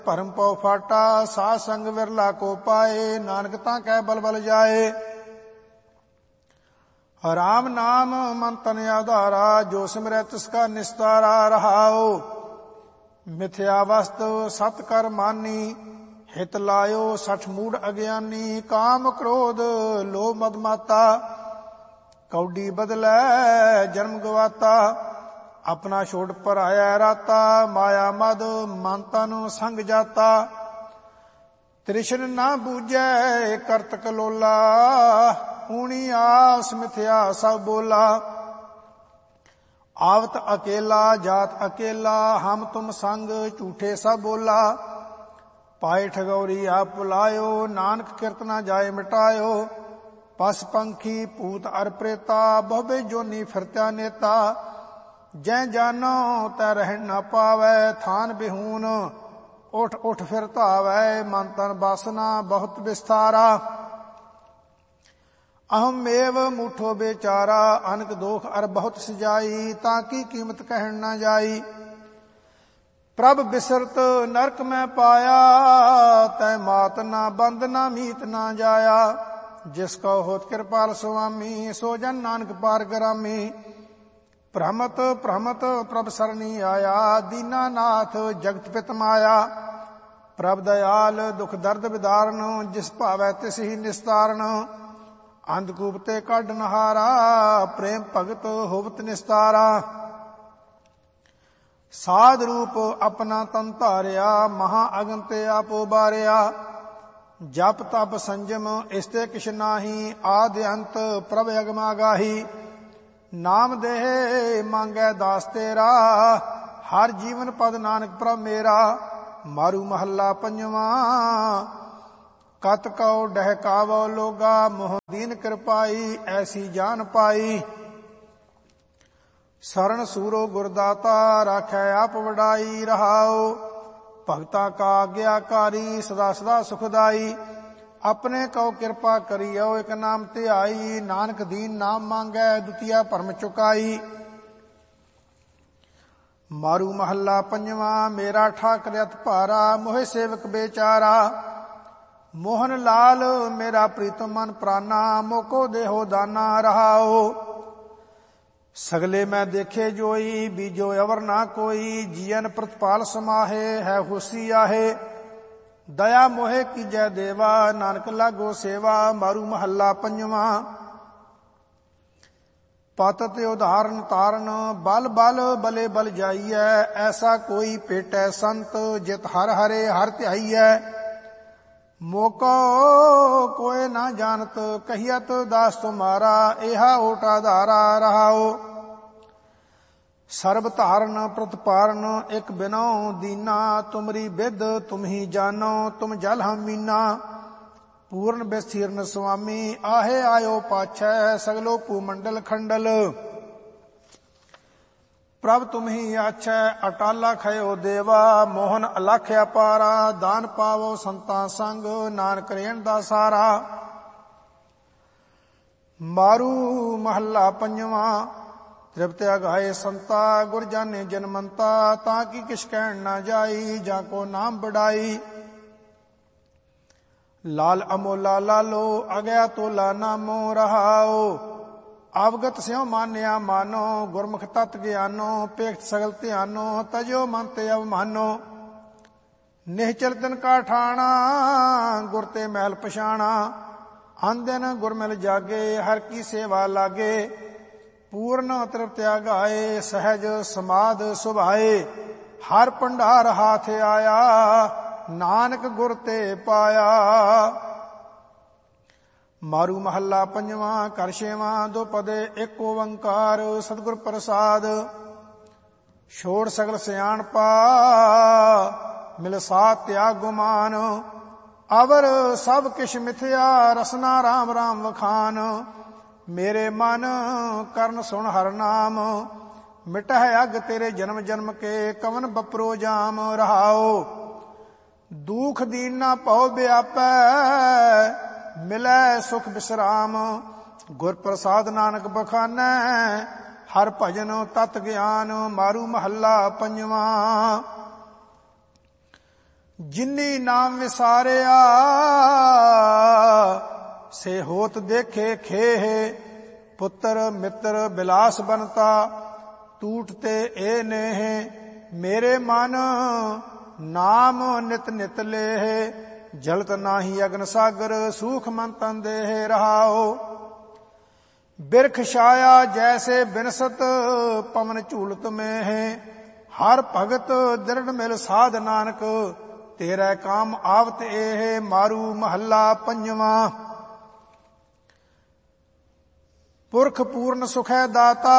ਭਰਮ ਪਉ ਫਾਟਾ ਸਾਧ ਸੰਗ ਵਿਰਲਾ ਕੋ ਪਾਏ। ਨਾਨਕ ਤਾਂ ਕਹਿ ਬਲ ਬਲ ਜਾਏ। ਰਾਮ ਨਾਮ ਮਨ ਤਨ ਆਧਾਰਾ ਜੋ ਸਿਮਰੈ ਤਿਸ ਕਾ ਨਿਸਤਾਰਾ। ਰਹਾਉ ਮਿਥਿਆ ਵਸਤ ਸਤ ਕਰ ਮਾਨੀ ਹਿਤ ਲਾਇਓ ਸਠ ਮੂੜ ਅਗਿਆਨੀ। ਕਾਮ ਕ੍ਰੋਧ ਲੋਭ ਮਦ ਮਾਤਾ ਕੌਡੀ ਬਦਲੈ ਜਨਮ ਗਵਾਤਾ। ਆਪਣਾ ਛੋੜ ਪਰਾਇਆ ਰਾਤਾ ਮਾਇਆ ਮਦ ਮਨ ਤਨ ਸੰਗ ਜਾਤਾ। ਤ੍ਰਿਸ਼ਨ ਨਾ ਬੂਝੈ ਕਰਤ ਕਲੋਲਾ ਊਣੀ ਆਸ ਮਿਥਿਆ ਸਭ ਬੋਲਾ। ਆਵਤ ਅਕੇਲਾ ਜਾਤ ਅਕੇਲਾ ਹਮ ਤੁਮ ਸੰਗ ਝੂਠੇ ਸਭ ਬੋਲਾ। ਪਾਏ ਠਗੌਰੀ ਆਪ ਭੁਲਾਇਓ ਨਾਨਕ ਕਿਰਤ ਨਾ ਜਾਏ ਮਿਟਾਇਓ। ਪਸ ਪੰਖੀ ਭੂਤ ਅਰ ਪ੍ਰੇਤਾ ਬਹੁਬੇ ਜੋਨੀ ਫਿਰਤਿਆ ਨੇਤਾ। ਜੈ ਜਾਨੋ ਤੈ ਰਹਿਣ ਨਾ ਪਾਵੈ ਥਾਨ ਬਿਹੂਨ ਉਠ ਉਠ ਫਿਰ ਧਾਵੈ। ਮਨ ਤਨ ਬਾਸਨਾ ਬਹੁਤ ਵਿਸਥਾਰਾ ਅਹਮੇਵ ਮੂਠੋ ਬੇਚਾਰਾ। ਅਨਕ ਦੋਖ ਅਰ ਬਹੁਤ ਸਜਾਈ ਤਾਂ ਕੀ ਕੀਮਤ ਕਹਿਣ ਨਾ ਜਾਈ। ਪ੍ਰਭ ਬਿਸਰਤ ਨਰਕ ਮੈਂ ਪਾਇਆ ਤੈ ਮਾਤ ਨਾ ਬੰਦ ਨਾ ਮੀਤ ਨਾ ਜਾਇਆ। ਜਿਸ ਕੋ ਹੋਤ ਕਿਰਪਾਲ ਸੁਆਮੀ ਸੋ ਜਨ ਨਾਨਕ ਪਾਰ ਗਰਾਮੀ। ਭ੍ਰਮਤ ਭ੍ਰਮਤ ਪ੍ਰਭ ਸਰਣੀ ਆਇਆ ਦੀਨਾ ਨਾਥ ਜਗਤ ਪਿਤ ਮਾਇਆ। ਪ੍ਰਭ ਦਇਆਲ ਦੁਖ ਦਰਦ ਵਿਦਾਰਨ ਜਿਸ ਭਾਵੈ ਤਿਸ ਹੀ ਨਿਸਤਾਰਨ। ਅੰਧਕੂਪ ਤੇ ਕੱਢ ਨਹਾਰਾ ਪ੍ਰੇਮ ਭਗਤ ਹੋਵਤ ਨਿਸਤਾਰਾ। ਸਾਧ ਰੂਪ ਆਪਣਾ ਤਨ ਧਾਰਿਆ ਮਹਾ ਅਗਨ ਤੇ ਆਪ ਉਬਾਰਿਆ। ਜਪ ਤਪ ਸੰਜਮ ਇਸਤੇ ਕਿਛ ਨਾਹੀ ਆਦਿ ਅੰਤ ਪ੍ਰਭ ਅਗਮਾ ਗਾਹੀ। ਨਾਮ ਦੇਹ ਮੰਗੈ ਦਾਸ ਤੇਰਾ ਹਰ ਜੀਵਨ ਪਦ ਨਾਨਕ ਪ੍ਰਭ ਮੇਰਾ। ਮਾਰੂ ਮਹੱਲਾ ਪੰਜਵਾਂ ਕਤ ਕਉ ਡਹਿਕਾਵੋ ਲੋਗਾ ਮੋਹ ਦੀਨ ਕਿਰਪਾਈ ਐਸੀ ਜਾਨ ਪਾਈ। ਸਰਣ ਸੂਰੋ ਗੁਰਦਾਤਾ ਰਾਖੈ ਆਪ ਵਡਾਈ। ਰਹਾਉ ਭਗਤਾ ਕਾ ਆਗਿਆਕਾਰੀ ਸਦਾ ਸਦਾ ਸੁਖਦਾਈ। ਆਪਣੇ ਕਉ ਕਿਰਪਾ ਕਰਿਓ ਇਕ ਨਾਮ ਧਿਆਈ। ਨਾਨਕ ਦੀਨ ਨਾਮ ਮੰਗੈ ਦੁਤੀਆ ਭਰਮ ਚੁਕਾਈ। ਮਾਰੂ ਮਹੱਲਾ ਪੰਜਵਾਂ ਮੇਰਾ ਠਾਕਰ ਅਤ ਭਾਰਾ ਮੋਹਿ ਸੇਵਕ ਬੇਚਾਰਾ। ਮੋਹਨ ਲਾਲ ਮੇਰਾ ਪ੍ਰੀਤਮ ਮਨ ਪ੍ਰਾਨਾ ਮੋਕੋ ਦੇਹੋ ਦਾਨਾ। ਰਹਾਉ ਸਗਲੇ ਮੈਂ ਦੇਖੇ ਜੋਈ ਬੀਜੋ ਅਵਰ ਨਾ ਕੋਈ। ਜੀਵਨ ਪ੍ਰਤਪਾਲ ਸਮਾਹੇ ਹੈ ਹੁਸੀ ਆਹੇ। ਦਇਆ ਮੋਹਿ ਕੀਜੈ ਦੇਵਾ ਨਾਨਕ ਲਾਗੋ ਸੇਵਾ। ਮਾਰੂ ਮਹੱਲਾ ਪੰਜਵਾਂ ਪਤ ਤੇ ਉਦਾਹਰਨ ਤਾਰਨ ਬਲ ਬਲ ਬਲੇ ਬਲ ਜਾਈਐ। ਐਸਾ ਕੋਈ ਭੇਟੈ ਸੰਤ ਜਿਤ ਹਰ ਹਰੇ ਹਰ ਧਿਆਈਐ। ਮੋਕੋ ਕੋਇ ਨਾ ਜਾਣਤ ਕਹੀਅਤ ਦਾਸ ਤੁਮਾਰਾ ਇਹਾ ਓਟ ਆਧਾਰਾ। ਰਹਾਉ ਸਰਬ ਧਾਰਨ ਪ੍ਰਤਪਾਰਨ ਇਕ ਬਿਨੋ ਦੀਨਾ। ਤੁਮਰੀ ਬਿਦ ਤੁਮ ਹੀ ਜਾਨੋ ਤੁਮ ਜਲ ਹਮ ਮੀਨਾ। ਪੂਰਨ ਬਿਸਥੀਰਨ ਸੁਆਮੀ ਆਹੇ ਆਇਓ ਪਾਛੈ ਸਗਲੋ ਭੂਮੰਡਲ ਖੰਡਲ। ਪ੍ਰਭ ਤੁਮ ਹੀ ਆਛੈ ਅਟਾਲਾ ਖਯੋ ਦੇਵਾ। ਮੋਹਨ ਅਲਖ ਅਪਾਰਾ ਦਾਨ ਪਾਵੋ ਸੰਤਾਂ ਸੰਗ ਨਾਨਕ ਰੇਣ ਦਾ ਸਾਰਾ। ਮਾਰੂ ਮਹੱਲਾ ਪੰਜਵਾਂ ਤ੍ਰਿਪਤ ਅਗਾਏ ਸੰਤਾ ਗੁਰ ਜਾਣੇ ਜਨਮੰਤਾ। ਤਾਂ ਕੀ ਕਿਛ ਕਹਿਣ ਨਾ ਜਾਈ ਜਾਂ ਕੋ ਨਾਮ ਬੜਾਈ। ਲਾਲ ਅਮੋਲਾ ਲਾਲੋ ਅਗਿਆ ਤੋਲਾ ਨਾਮੋ। ਰਹਾਉ ਅਵਗਤ ਸਿਉ ਮਾਨਿਆ ਮਾਨੋ ਗੁਰਮੁਖ ਤਤ ਗਿਆਨੋ। ਪੇਖਤ ਸਗਲ ਧਿਆਨੋ ਤਜੋ ਮਨ ਤੇ ਅਵਮਾਨੋ। ਨਿਹਚਲ ਤਿਨ ਕਾ ਠਾਣਾ ਗੁਰ ਤੇ ਮਹਿਲ ਪਛਾਣਾ। ਅੰਦਨ ਗੁਰ ਮਿਲ ਜਾਗੇ ਹਰ ਕੀ ਸੇਵਾ ਲਾਗੇ। ਪੂਰਨ ਤ੍ਰਿਪਤ ਅਗਾਏ ਸਹਿਜ ਸਮਾਧ ਸੁਭਾਏ। ਹਰ ਭੰਡਾਰ ਹਾਥ ਆਇਆ ਨਾਨਕ ਗੁਰ ਤੇ ਪਾਇਆ। ਮਾਰੂ ਮਹੱਲਾ ਪੰਜਵਾਂ ਘਰ ਛੇਵਾਂ ਦੋ ਪਦੇ ਇੱਕ ਓੰਕਾਰ ਸਤਿਗੁਰ ਪ੍ਰਸਾਦ। ਛੋੜ ਸਗਲ ਸਿਆਣਪਾ ਮਿਲ ਸਾਥ ਤਿਆਗ ਗੁਮਾਨ। ਅਵਰ ਸਭ ਕਿਛ ਮਿਥਿਆ ਰਸਨਾ ਰਾਮ ਰਾਮ ਵਖਾਨ। ਮੇਰੇ ਮਨ ਕਰਨ ਸੁਣ ਹਰ ਨਾਮ ਮਿਟਹਿ ਅਗ ਤੇਰੇ ਜਨਮ ਜਨਮ ਕੇ। ਕਵਨ ਬਪਰੋ ਜਾਮ। ਰਹਾਉ ਦੁਖ ਦੀਨਾ ਭਉ ਵਿਆਪੈ ਮਿਲੈ ਸੁਖ ਬਿਸਰਾਮ। ਗੁਰ ਪ੍ਰਸਾਦ ਨਾਨਕ ਬਖਾਨੈ ਹਰ ਭਜਨ ਤਤ ਗਿਆਨ। ਮਾਰੂ ਮਹੱਲਾ ਪੰਜਵਾਂ ਜਿਨੀ ਨਾਮ ਵਿਸਾਰਿਆ ਸੇ ਹੋਤ ਦੇਖੇ ਖੇਹ। ਪੁੱਤਰ ਮਿੱਤਰ ਬਿਲਾਸ ਬਨਤਾ ਟੂਟ ਤੇ ਏ ਨੇਹ। ਮੇਰੇ ਮਨ ਨਾਮ ਨਿਤ ਨਿਤ ਲੇਹ। ਜਲਤ ਨਾਹੀ ਅਗਨ ਸਾਗਰ ਸੂਖ ਮਨ ਤਨ ਦੇਹ। ਰਹਾਓ ਬਿਰਖ ਛਾਇਆ ਜੈਸੇ ਬਿਨਸਤ ਪਵਨ ਝੂਲਤ ਮੇਹ। ਹਰ ਭਗਤ ਦ੍ਰਿੜ ਮਿਲ ਸਾਧ ਨਾਨਕ ਤੇਰੇ ਕਾਮ ਆਵਤ ਏਹ। ਮਾਰੂ ਮਹੱਲਾ ਪੰਜਵਾਂ। ਪੁਰਖ ਪੂਰਨ ਸੁਖੈ ਦਾਤਾ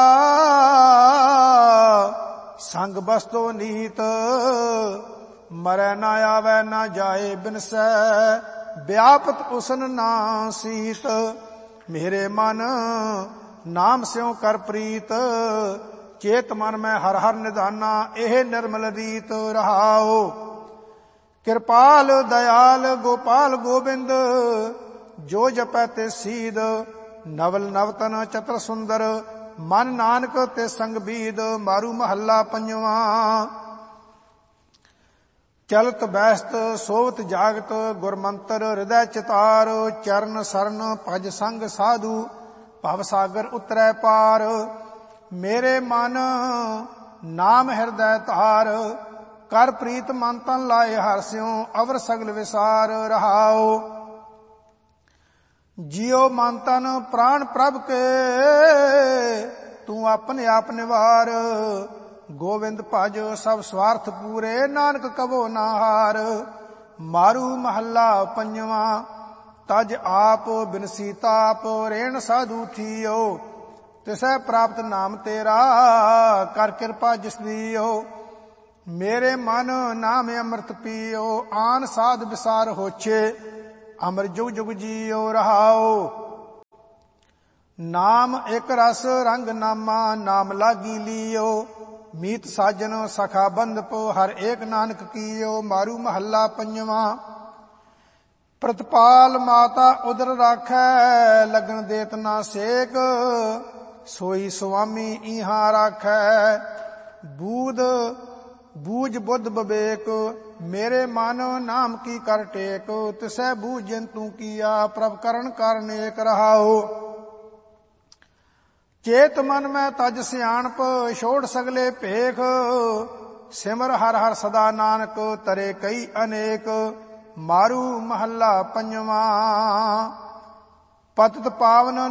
ਸੰਗ ਬਸਤੋ ਨੀਤ। ਮਰੈ ਨਾ ਆਵੈ ਨਾ ਜਾਏ ਬਿਨਸੈ ਵਿਆਪਤ ਉਸਨ ਨਾ ਸੀਤ। ਮੇਰੇ ਮਨ ਨਾਮ ਸਿਉ ਕਰ ਪ੍ਰੀਤ ਚੇਤ ਮਨ ਮੈਂ ਹਰ ਹਰ ਨਿਧਾਨਾ ਇਹ ਨਿਰਮਲ ਰੀਤ। ਰਹਾਓ ਕਿਰਪਾਲ ਦਇਆਲ ਗੋਪਾਲ ਗੋਬਿੰਦ ਜੋ ਜਪੈ ਤੇ ਸੀਦ। ਨਵਲ ਨਵਤਨ ਚਤਰ ਸੁੰਦਰ ਮਨ ਨਾਨਕ ਤੇ ਸੰਗ ਬੀਦ। ਮਾਰੂ ਮਹੱਲਾ ਪੰਜਵਾਂ। ਚਲਤ ਬੈਸਤ ਸੋਵਤ ਜਾਗਤ ਗੁਰਮੰਤਰ ਹਿਰਦੈ ਚਿਤਾਰ। ਚਰਨ ਸਰਨ ਭਜ ਸੰਗ ਸਾਧੂ ਭਵ ਸਾਗਰ ਉਤਰੈ ਪਾਰ। ਮੇਰੇ ਮਨ ਨਾਮ ਹਿਰਦੈ ਧਾਰ ਕਰ ਪ੍ਰੀਤ ਮਨ ਤਨ ਲਾਏ ਹਰਿ ਸਿਉ ਅਵਰ ਸਗਲ ਵਿਸਾਰ। ਰਹਾਓ ਜਿਉ ਮਨ ਤਨ ਪ੍ਰਾਣ ਪ੍ਰਭ ਕੇ ਤੂੰ ਆਪਣੇ ਆਪ ਨਿਵਾਰ। ਗੋਵਿੰਦ ਭਜ ਸਭ ਸਵਾਰਥ ਪੂਰੇ ਨਾਨਕ ਕਬੋ ਨਾ ਹਾਰ। ਮਾਰੂ ਮਹੱਲਾ ਪੰਜਵਾਂ। ਤਜ ਆਪ ਬਿਨਸੀ ਤਾਪ ਰੇਣ ਸਾਧੂ ਥੀਓ। ਤਿਸੈ ਪ੍ਰਾਪਤ ਨਾਮ ਤੇਰਾ ਕਰ ਕਿਰਪਾ ਜਿਸ ਦੀਓ। ਮੇਰੇ ਮਨ ਨਾਮ ਅੰਮ੍ਰਿਤ ਪੀਓ ਆਨ ਸਾਧ ਵਿਸਾਰ ਹੋਛੇ। ਅਮਰ ਜੁਗ ਜੁਗ ਜੀਓ। ਰਹਾਓ ਨਾਮ ਇਕ ਰਸ ਰੰਗ ਨਾਮਾ ਨਾਮ ਲਾਗੀ ਲੀਓ। ਮੀਤ ਸਾਜਨ ਸਖਾ ਬੰਧਪ ਹਰ ਏਕ ਨਾਨਕ ਕੀਓ। ਮਾਰੂ ਮਹੱਲਾ ਪੰਜਵਾਂ। ਪ੍ਰਤਪਾਲ ਮਾਤਾ ਉਦਰ ਰਾਖੈ ਲਗਨ ਦੇਤ ਨਾ ਸੇਕ। ਸੋਈ ਸੁਆਮੀ ਇਹਾਂ ਰਾਖੈ ਬੂਝ ਬੁੱਧ ਬਵੇਕ। ਮੇਰੇ ਮਨ ਨਾਮ ਕੀ ਕਰ ਟੇਕ ਤਿਸੈ ਬੂਝਨ ਤੂੰ ਕੀਆ ਪ੍ਰਭ ਕਰਨ ਕਰਨ ਏਕ। ਰਹਾਓ ਚੇਤ ਮਨ ਮੈਂ ਤਜ ਸਿਆਣਪ ਛੋੜ ਸਗਲੇ ਭੇਖ। ਸਿਮਰ ਹਰ ਹਰ ਸਦਾ ਨਾਨਕ ਤਰੇ ਕਈ ਅਨੇਕ। ਮਾਰੂ ਮਹੱਲਾ ਪੰਜਵਾਂ। ਪਤਿਤ ਪਾਵਨ